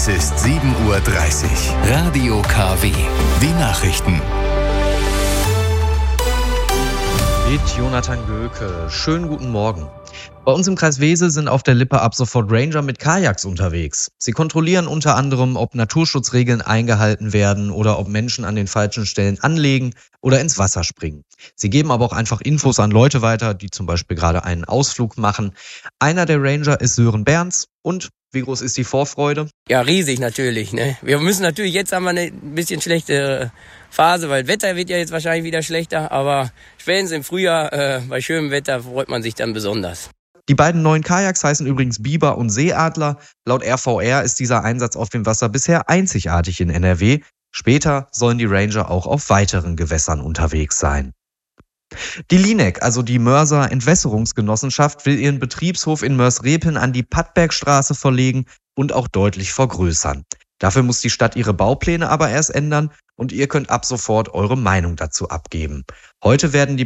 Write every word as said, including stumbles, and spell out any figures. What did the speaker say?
Es ist sieben Uhr dreißig. Radio K W. Die Nachrichten. Mit Jonathan Göke. Schönen guten Morgen. Bei uns im Kreis Wesel sind auf der Lippe ab sofort Ranger mit Kajaks unterwegs. Sie kontrollieren unter anderem, ob Naturschutzregeln eingehalten werden oder ob Menschen an den falschen Stellen anlegen oder ins Wasser springen. Sie geben aber auch einfach Infos an Leute weiter, die zum Beispiel gerade einen Ausflug machen. Einer der Ranger ist Sören Berns. Und wie groß ist die Vorfreude? Ja, riesig natürlich. Ne? Wir müssen natürlich, jetzt haben wir eine bisschen schlechte Phase, weil das Wetter wird ja jetzt wahrscheinlich wieder schlechter. Aber spätestens im Frühjahr, äh, bei schönem Wetter, freut man sich dann besonders. Die beiden neuen Kajaks heißen übrigens Biber und Seeadler. Laut R V R ist dieser Einsatz auf dem Wasser bisher einzigartig in N R W. Später sollen die Ranger auch auf weiteren Gewässern unterwegs sein. Die Linek, also die Mörser Entwässerungsgenossenschaft, will ihren Betriebshof in Mörs-Repin an die Pattbergstraße verlegen und auch deutlich vergrößern. Dafür muss die Stadt ihre Baupläne aber erst ändern und ihr könnt ab sofort eure Meinung dazu abgeben. Heute werden die